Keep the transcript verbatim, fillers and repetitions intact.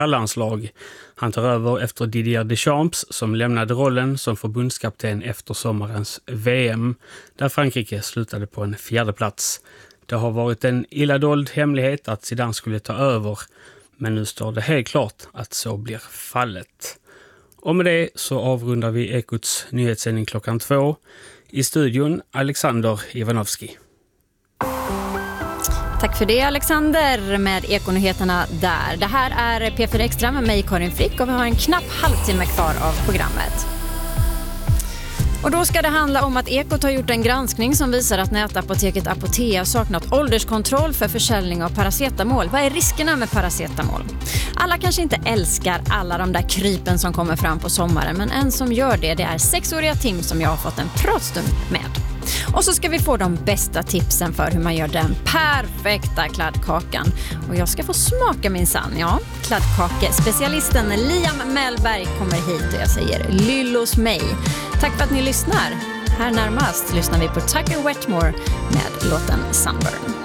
landslag. Han tar över efter Didier Deschamps som lämnade rollen som förbundskapten efter sommarens V M där Frankrike slutade på en fjärde plats. Det har varit en illa dold hemlighet att Zidane skulle ta över, men nu står det helt klart att så blir fallet. Och med det så avrundar vi Ekots nyhetssändning klockan två. I studion Alexander Ivanovski. Tack för det Alexander med Ekonyheterna där. Det här är P fyra Extra med mig Karin Frick och vi har en knapp halvtimme kvar av programmet. Och då ska det handla om att Ekot har gjort en granskning som visar att nätapoteket Apotea saknat ålderskontroll för försäljning av paracetamol. Vad är riskerna med paracetamol? Alla kanske inte älskar alla de där krypen som kommer fram på sommaren, men en som gör det, det är sexåriga Tim som jag har fått en pratstund med. Och så ska vi få de bästa tipsen för hur man gör den perfekta kladdkakan. Och jag ska få smaka min sann, ja. Kladdkakespecialisten Liam Mellberg kommer hit och jag säger lyllos mig. Tack för att ni lyssnar. Här närmast lyssnar vi på Tucker Wetmore med låten Sunburn.